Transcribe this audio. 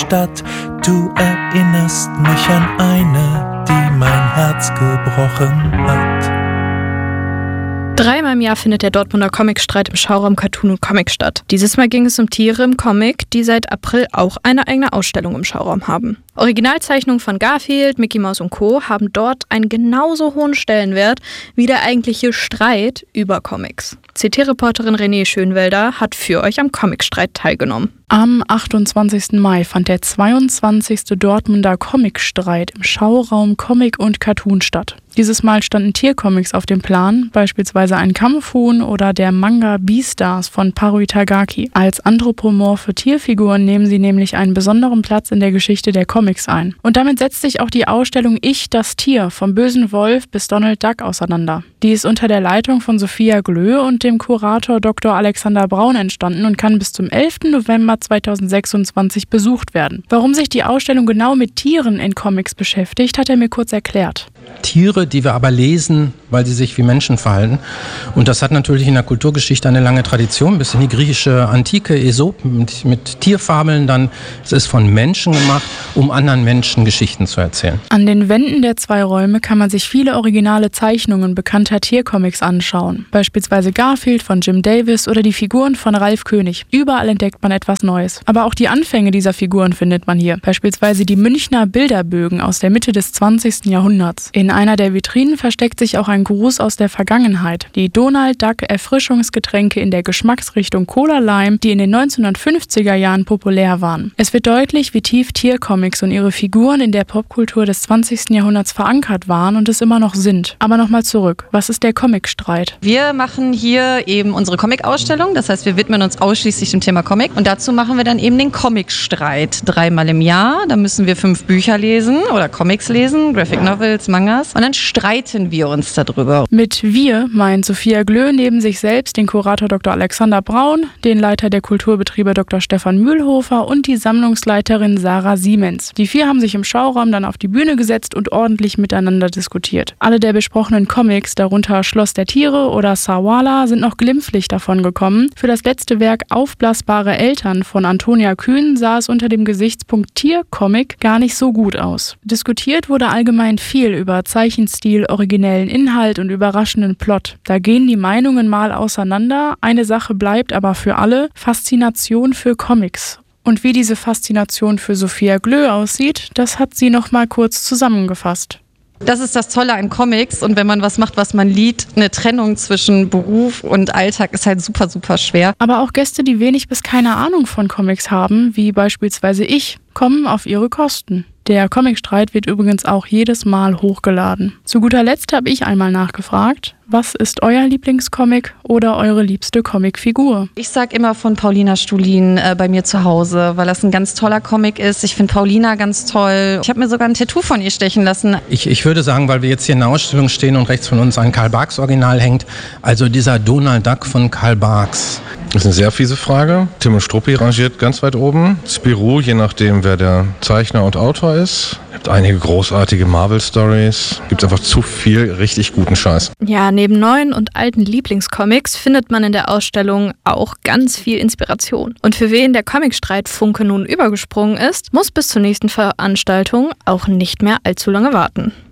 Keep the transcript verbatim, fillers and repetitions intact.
Stadt. Du erinnerst mich an eine, die mein Herz gebrochen hat. Dreimal im Jahr findet der Dortmunder Comicstreit im Schauraum Cartoon und Comic statt. Dieses Mal ging es um Tiere im Comic, die seit April auch eine eigene Ausstellung im Schauraum haben. Originalzeichnungen von Garfield, Mickey Mouse und Co. haben dort einen genauso hohen Stellenwert wie der eigentliche Streit über Comics. C T-Reporterin Renée Schönwelder hat für euch am Comicstreit teilgenommen. Am achtundzwanzigsten Mai fand der zweiundzwanzigste Dortmunder Comicstreit im Schauraum Comic und Cartoon statt. Dieses Mal standen Tiercomics auf dem Plan, beispielsweise ein Kampfhuhn oder der Manga Beastars von Paru Itagaki. Als anthropomorphe Tierfiguren nehmen sie nämlich einen besonderen Platz in der Geschichte der Comics ein. Und damit setzt sich auch die Ausstellung Ich, das Tier, vom bösen Wolf bis Donald Duck auseinander. Die ist unter der Leitung von Sophia Glö und dem Kurator Doktor Alexander Braun entstanden und kann bis zum elften November zweitausendsechsundzwanzig besucht werden. Warum sich die Ausstellung genau mit Tieren in Comics beschäftigt, hat er mir kurz erklärt. Tiere, die wir aber lesen, weil sie sich wie Menschen verhalten. Und das hat natürlich in der Kulturgeschichte eine lange Tradition, bis in die griechische Antike, Aesop mit, mit Tierfabeln. Dann es ist von Menschen gemacht, um anderen Menschen Geschichten zu erzählen. An den Wänden der zwei Räume kann man sich viele originale Zeichnungen bekannter Tiercomics anschauen. Beispielsweise Garfield von Jim Davis oder die Figuren von Ralf König. Überall entdeckt man etwas Neues. Aber auch die Anfänge dieser Figuren findet man hier. Beispielsweise die Münchner Bilderbögen aus der Mitte des zwanzigsten Jahrhunderts. In einer der Vitrinen versteckt sich auch ein Gruß aus der Vergangenheit. Die Donald Duck Erfrischungsgetränke in der Geschmacksrichtung Cola Lime, die in den neunzehnhundertfünfziger Jahren populär waren. Es wird deutlich, wie tief Tiercomics und ihre Figuren in der Popkultur des zwanzigsten Jahrhunderts verankert waren und es immer noch sind. Aber nochmal zurück. Was ist der Comicstreit? Wir machen hier eben unsere Comic-Ausstellung. Das heißt, wir widmen uns ausschließlich dem Thema Comic. Und dazu machen wir dann eben den Comicstreit. Dreimal im Jahr. Da müssen wir fünf Bücher lesen oder Comics lesen, Graphic Novels, Mangas. Und dann streiten wir uns darüber. Mit wir meint Sophia Glö neben sich selbst den Kurator Doktor Alexander Braun, den Leiter der Kulturbetriebe Doktor Stefan Mühlhofer und die Sammlungsleiterin Sarah Siemens. Die vier haben sich im Schauraum dann auf die Bühne gesetzt und ordentlich miteinander diskutiert. Alle der besprochenen Comics, darunter Schloss der Tiere oder Sawala, sind noch glimpflich davon gekommen. Für das letzte Werk Aufblasbare Eltern von Antonia Kühn sah es unter dem Gesichtspunkt Tiercomic gar nicht so gut aus. Diskutiert wurde allgemein viel über Zeichenstil, originellen Inhalt und überraschenden Plot. Da gehen die Meinungen mal auseinander. Eine Sache bleibt aber für alle: Faszination für Comics. Und wie diese Faszination für Sophia Glö aussieht, das hat sie noch mal kurz zusammengefasst. Das ist das Tolle an Comics, und wenn man was macht, was man liebt, eine Trennung zwischen Beruf und Alltag ist halt super, super schwer. Aber auch Gäste, die wenig bis keine Ahnung von Comics haben, wie beispielsweise ich, kommen auf ihre Kosten. Der Comicstreit wird übrigens auch jedes Mal hochgeladen. Zu guter Letzt habe ich einmal nachgefragt: Was ist euer Lieblingscomic oder eure liebste Comicfigur? Ich sag immer von Paulina Stulin äh, bei mir zu Hause, weil das ein ganz toller Comic ist. Ich finde Paulina ganz toll. Ich habe mir sogar ein Tattoo von ihr stechen lassen. Ich, ich würde sagen, weil wir jetzt hier in der Ausstellung stehen und rechts von uns ein Karl Barks Original hängt, also dieser Donald Duck von Karl Barks. Das ist eine sehr fiese Frage. Tim und Struppi rangiert ganz weit oben. Spirou, je nachdem, wer der Zeichner und Autor ist. Es gibt einige großartige Marvel-Stories. Es gibt einfach zu viel richtig guten Scheiß. Ja, neben neuen und alten Lieblingscomics findet man in der Ausstellung auch ganz viel Inspiration. Und für wen der Comicstreit Funke nun übergesprungen ist, muss bis zur nächsten Veranstaltung auch nicht mehr allzu lange warten.